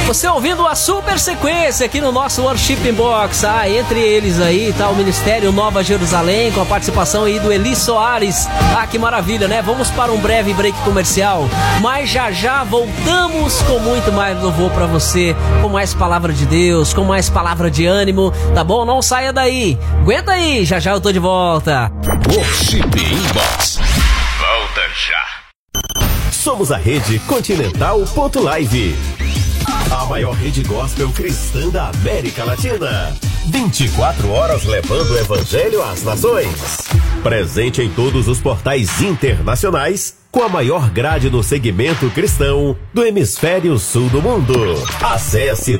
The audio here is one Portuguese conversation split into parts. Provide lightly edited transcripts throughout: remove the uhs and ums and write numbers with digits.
Você ouvindo a super sequência aqui no nosso Worship Box. Entre eles aí tá o Ministério Nova Jerusalém, com a participação aí do Eli Soares. Que maravilha, né? Vamos para um breve break comercial, mas já voltamos com muito mais louvor pra você, com mais palavra de Deus, com mais palavra de ânimo, tá bom? Não saia daí, aguenta aí, já eu tô de volta. Worship Box, volta já. Somos a Rede Continental.live, a maior rede gospel cristã da América Latina. 24 horas levando o evangelho às nações. Presente em todos os portais internacionais, com a maior grade no segmento cristão do hemisfério sul do mundo. Acesse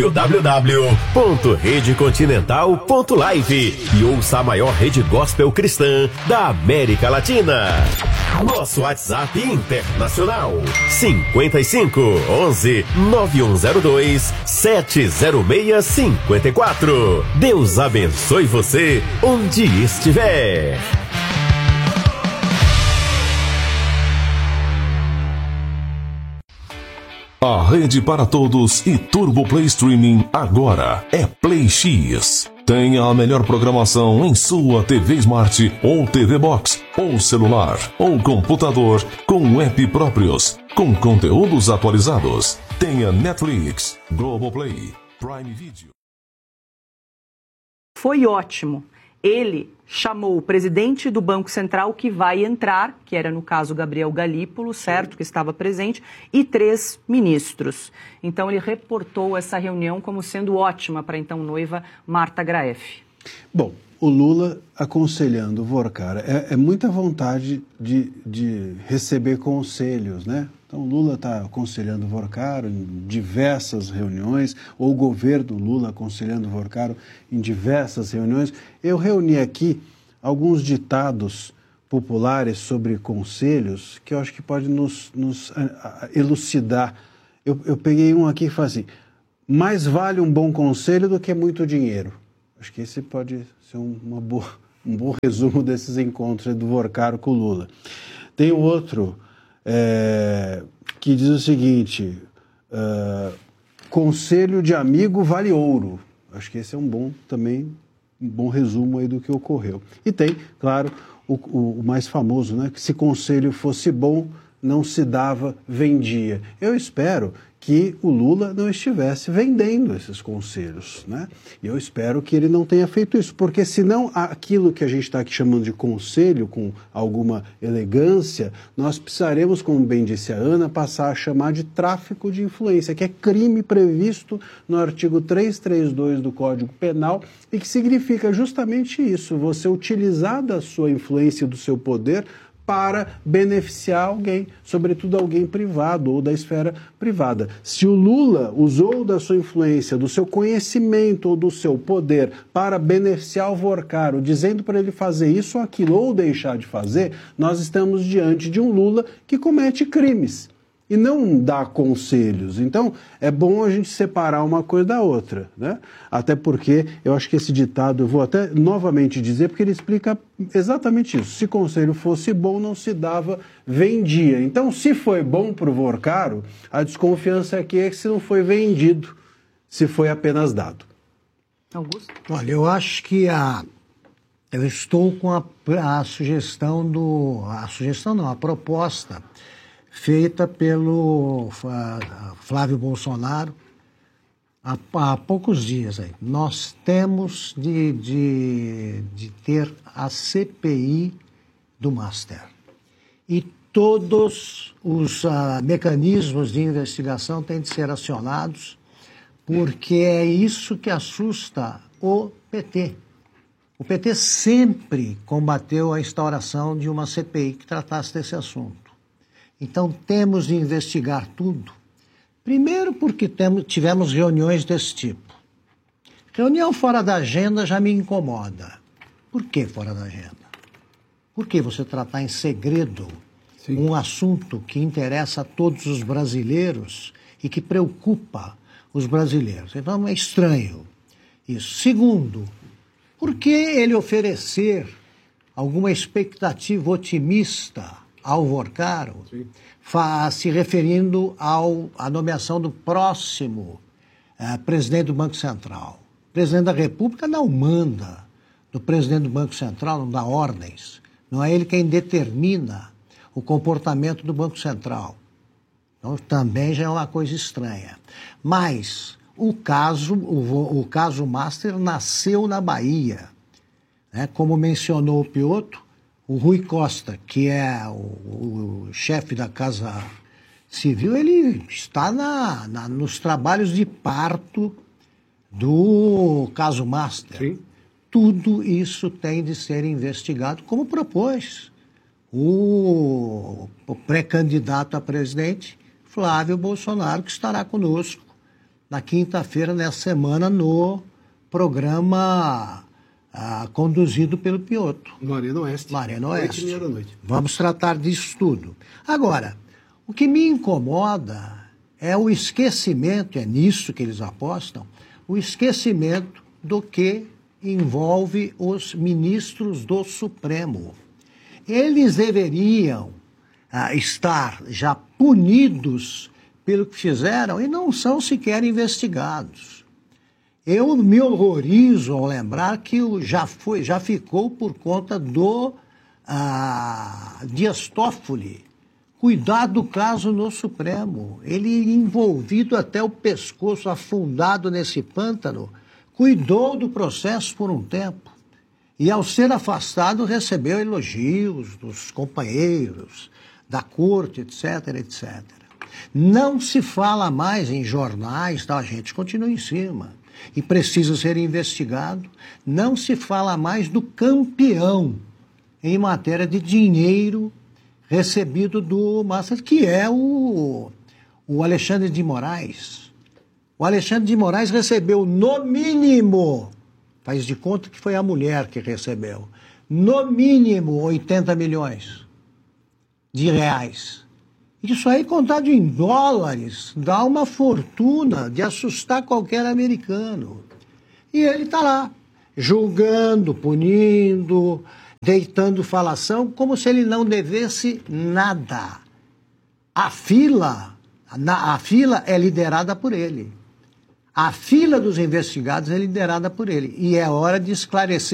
www.redecontinental.live e ouça a maior rede gospel cristã da América Latina. Nosso WhatsApp internacional 55 11 9102 70654. Deus abençoe você onde estiver. A rede para todos e Turbo Play Streaming agora é Play X. Tenha a melhor programação em sua TV Smart ou TV Box, ou celular, ou computador, com app próprios, com conteúdos atualizados. Tenha Netflix, Globoplay, Prime Video. Foi ótimo. Ele chamou o presidente do Banco Central, que vai entrar, que era no caso Gabriel Galípolo, certo, que estava presente, e 3 ministros. Então ele reportou essa reunião como sendo ótima para a então noiva Marta Graeff. Bom, o Lula aconselhando o Vorcara, é muita vontade de receber conselhos, né? Então, o Lula está aconselhando o Vorcara em diversas reuniões, ou o governo Lula aconselhando o Vorcara em diversas reuniões. Eu reuni aqui alguns ditados populares sobre conselhos que eu acho que pode nos elucidar. Eu peguei um aqui que fala assim: mais vale um bom conselho do que muito dinheiro. Acho que esse pode ser um bom resumo desses encontros do Vorcara com o Lula. Tem outro que diz o seguinte: conselho de amigo vale ouro. Acho que esse é um bom resumo aí do que ocorreu. E tem, claro, o mais famoso, né? Que se conselho fosse bom, não se dava, vendia. Eu espero que o Lula não estivesse vendendo esses conselhos, né? E eu espero que ele não tenha feito isso, porque senão aquilo que a gente está aqui chamando de conselho, com alguma elegância, nós precisaremos, como bem disse a Ana, passar a chamar de tráfico de influência, que é crime previsto no artigo 332 do Código Penal e que significa justamente isso: você utilizar da sua influência e do seu poder para beneficiar alguém, sobretudo alguém privado ou da esfera privada. Se o Lula usou da sua influência, do seu conhecimento ou do seu poder para beneficiar o Vorcara, dizendo para ele fazer isso ou aquilo ou deixar de fazer, nós estamos diante de um Lula que comete crimes e não dá conselhos. Então, é bom a gente separar uma coisa da outra, né? Até porque eu acho que esse ditado, eu vou até novamente dizer, porque ele explica exatamente isso. Se conselho fosse bom, não se dava, vendia. Então, se foi bom para o Vorcara, a desconfiança aqui é que se não foi vendido, se foi apenas dado. Augusto? Olha, eu acho que eu estou com a sugestão a proposta feita pelo Flávio Bolsonaro há poucos dias aí. Nós temos de ter a CPI do Master. E todos os mecanismos de investigação têm de ser acionados, porque é isso que assusta o PT. O PT sempre combateu a instauração de uma CPI que tratasse desse assunto. Então, temos de investigar tudo. Primeiro porque tivemos reuniões desse tipo. Reunião fora da agenda já me incomoda. Por que fora da agenda? Por que você tratar em segredo um assunto que interessa a todos os brasileiros e que preocupa os brasileiros? Então, é estranho isso. Segundo, por que ele oferecer alguma expectativa otimista Alvorcaro, se referindo à nomeação do próximo presidente do Banco Central. O presidente da República não manda do presidente do Banco Central, não dá ordens. Não é ele quem determina o comportamento do Banco Central. Então, também já é uma coisa estranha. Mas o caso Master nasceu na Bahia. Né? Como mencionou o Piotr, o Rui Costa, que é o chefe da Casa Civil, ele está nos trabalhos de parto do caso Master. Sim. Tudo isso tem de ser investigado, como propôs o pré-candidato a presidente, Flávio Bolsonaro, que estará conosco na quinta-feira, nessa semana, no programa conduzido pelo Piotr. No Arena Oeste. Arena Oeste. 8h30 da noite. Vamos tratar disso tudo. Agora, o que me incomoda é o esquecimento, é nisso que eles apostam, o esquecimento do que envolve os ministros do Supremo. Eles deveriam estar já punidos pelo que fizeram e não são sequer investigados. Eu me horrorizo ao lembrar que já ficou por conta do Dias Toffoli cuidar do caso no Supremo. Ele envolvido até o pescoço, afundado nesse pântano, cuidou do processo por um tempo. E ao ser afastado recebeu elogios dos companheiros, da corte, etc, etc. Não se fala mais em jornais, tá? A gente continua em cima. E precisa ser investigado. Não se fala mais do campeão em matéria de dinheiro recebido do Master, que é o Alexandre de Moraes. O Alexandre de Moraes recebeu, no mínimo, faz de conta que foi a mulher que recebeu, no mínimo 80 milhões de reais. Isso aí, contado em dólares, dá uma fortuna de assustar qualquer americano. E ele está lá, julgando, punindo, deitando falação, como se ele não devesse nada. A fila é liderada por ele. A fila dos investigados é liderada por ele. E é hora de esclarecer